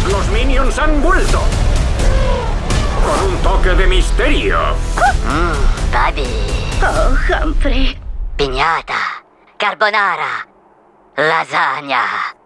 Los Minions han vuelto. Con un toque de misterio. Buddy. Oh, Humphrey. Piñata. Carbonara. Lasagna.